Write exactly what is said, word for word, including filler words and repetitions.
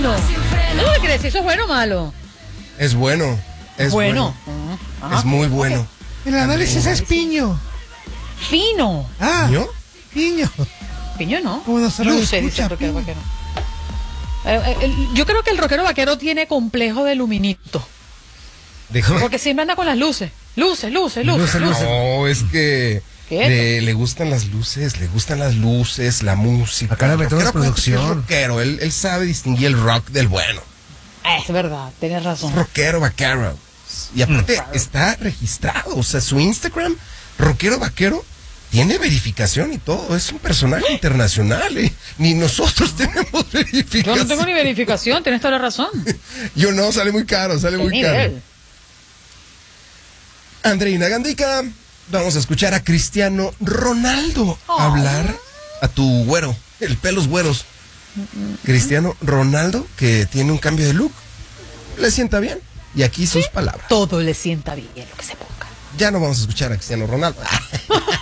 fino. ¿Eso qué quiere decir? ¿Eso es bueno o malo? Es bueno. Es bueno. bueno. Ajá. Es muy bueno. El análisis es piño. Fino. Ah, ¿Piño? piño. Piño no. ¿Cómo no se lo Luces, dice escucha, el rockero piño? vaquero. Eh, eh, el- yo creo que el rockero vaquero tiene complejo de luminito. Déjame. Porque siempre anda con las luces. Luces, luces, luces, Luces, luces. No, es que ¿Qué? le, le gustan las luces, le gustan las luces, la música. Acá le metemos Rockero, aparte, producción. sí es rockero, él, él sabe distinguir el rock del bueno. Ah, es verdad, tienes razón. Rockero vaquero. Y aparte está registrado, o sea, su Instagram, rockero vaquero, tiene verificación y todo. Es un personaje internacional, ¿eh? Ni nosotros tenemos Yo verificación. no tengo ni verificación, tienes toda la razón. Yo no, sale muy caro, sale ¿Qué muy caro. nivel? Andreina Gandica, vamos a escuchar a Cristiano Ronaldo Oh. hablar a tu güero, el pelos güeros. Cristiano Ronaldo, que tiene un cambio de look, le sienta bien. Y aquí sus palabras. Todo le sienta bien lo que se ponga. Ya no vamos a escuchar a Cristiano Ronaldo.